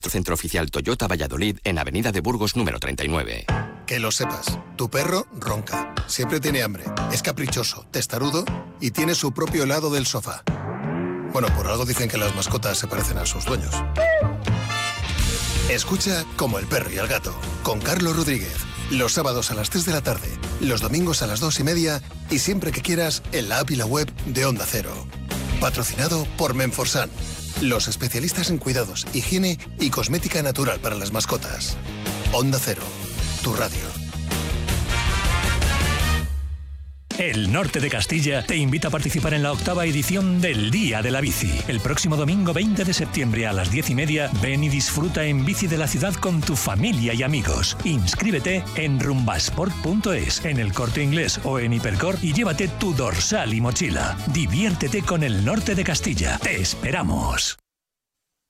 Centro Oficial Toyota Valladolid en Avenida de Burgos número 39. Que lo sepas, tu perro ronca, siempre tiene hambre, es caprichoso, testarudo y tiene su propio helado del sofá. Bueno, por algo dicen que las mascotas se parecen a sus dueños. Escucha Como el perro y el gato, con Carlos Rodríguez. Los sábados a las 3 de la tarde, los domingos a las 2:30 y siempre que quieras en la app y la web de Onda Cero. Patrocinado por Menforsan, los especialistas en cuidados, higiene y cosmética natural para las mascotas. Onda Cero, tu radio. El Norte de Castilla te invita a participar en la 8ª edición del Día de la Bici. El próximo domingo 20 de septiembre a las 10:30, ven y disfruta en bici de la ciudad con tu familia y amigos. Inscríbete en rumbasport.es, en El Corte Inglés o en Hipercor y llévate tu dorsal y mochila. Diviértete con el Norte de Castilla. ¡Te esperamos!